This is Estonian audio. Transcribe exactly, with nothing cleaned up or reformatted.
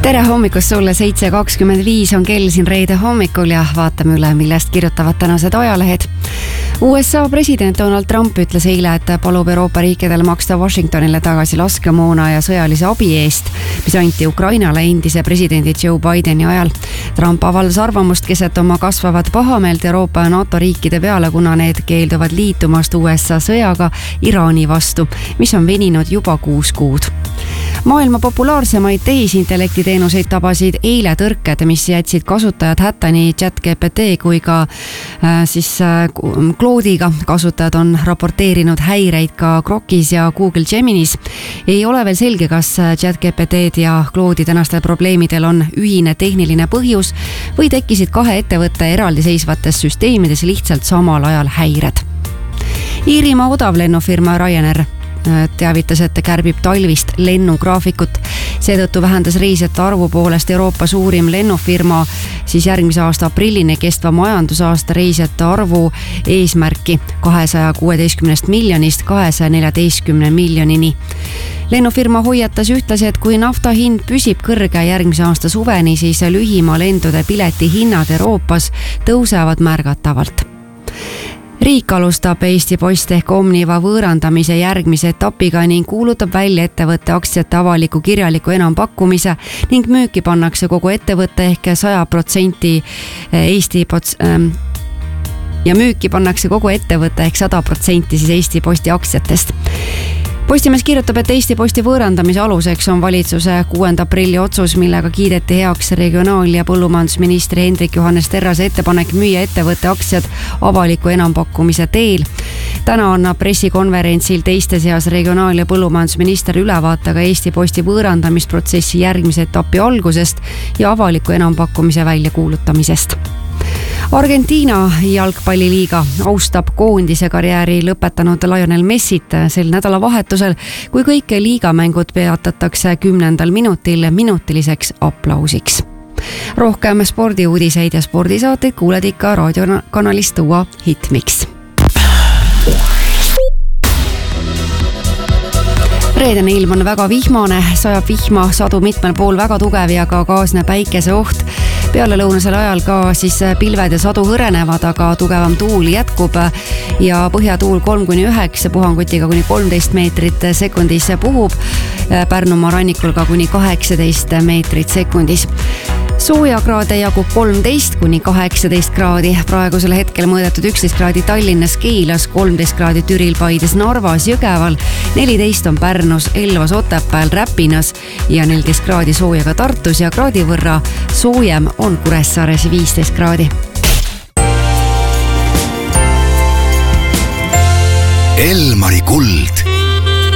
Tere hommikust sulle, seitse kakskümmend viis on kell siin reede hommikul ja vaatame üle, millest kirjutavad tänased ajalehed. U S A president Donald Trump ütles eile, et palub Euroopa riikidel maksta Washingtonile tagasi laskemoona ja sõjalise abi eest, mis anti Ukrainale endise presidendi Joe Bideni ajal. Trump avaldas arvamust keset oma kasvavat pahameelt Euroopa ja NATO riikide peale, kuna need keelduvad liitumast U S A sõjaga Iraani vastu, mis on veninud juba kuus kuud. Maailma populaarsemaid tehisintellekti teenuseid tabasid eile tõrked, mis jätsid kasutajad hätta nii ChatGPT kui ka äh, siis äh, Claude'iga. Kasutajad on raporteerinud häireid ka Grokis ja Google Geminis. Ei ole veel selge, kas ChatGPT ja Claude'i tänastel probleemidel on ühine tehniline põhjus või tekkisid kahe ettevõtte eraldiseisvates süsteemides lihtsalt samal ajal häired. Iirimaa odavlennufirma Ryanair teavitas, et kärbib talvist lennugraafikut. Seetõttu vähendas reisijate arvu poolest Euroopa suurim lennufirma siis järgmise aasta aprillini kestva majandusaasta reisijate arvu eesmärki kahesaja kuueteistkümnest miljonist kahesaja neljateistkümne miljonini. Lennufirma hoiatas ühtlasi, et kui nafta hind püsib kõrge järgmise aasta suveni, siis lühima lendude pileti hinnad Euroopas tõusevad märgatavalt. Riik alustab Eesti Post ehk Omniva võõrandamise järgmise etapiga ning kuulutab välja ettevõtte aktsiate avaliku kirjaliku enampakkumise ning müüki pannakse kogu ettevõtte ehk sada protsenti Eesti Post ja müüki pannakse kogu ettevõtte ehk sada protsenti siis Eesti Posti aktsiatest. Postimees kirjutab, et Eesti Posti võõrandamise aluseks on valitsuse kuuenda aprilli otsus, millega kiideti heaks regionaal- ja põllumajandusministri Hendrik Johannes Terrase ettepanek müüa ettevõtte aktsiad avaliku enampakkumise teel. Täna annab pressikonverentsil teiste seas regionaal- ja põllumajandusminister ülevaate ka Eesti Posti võõrandamisprotsessi järgmise etapi algusest ja avaliku enampakkumise väljakuulutamisest. Argentiina jalgpalliliiga austab koondise karjääri lõpetanud Lionel Messit sel nädalavahetusel, kui kõik liigamängud peatatakse kümnendal minutil minutiliseks aplausiks. Rohkem spordiuudiseid ja spordisaateid kuuled ikka raadiokanalist Uua Hitmix. Reedene ilm on väga vihmane, sajab vihma, sadu mitmel pool väga tugev ja ka kaasne päikese oht. Peale lõunasel ajal ka siis pilved ja sadu hõrenevad, aga tugevam tuul jätkub ja põhjatuul kolm kuni üheksa, puhangutiga kuni kolmteist meetrit sekundis puhub. Pärnumaa rannikul ka kuni kaheksateist meetrit sekundis. Soojakraade jagub kolmteist kuni kaheksateist kraadi. Praegusel hetkel mõõdetud üksteist kraadi Tallinnas, Keilas, kolmteist kraadi Türil, Paides, Narvas, Jõgeval, neliteist on Pärnus, Elvas, Otepääl, Räpinas ja neliteist kraadi sooja ka Tartus ja kraadi võrra soojem on Kuressaares viisteist kraadi. Elmari kuld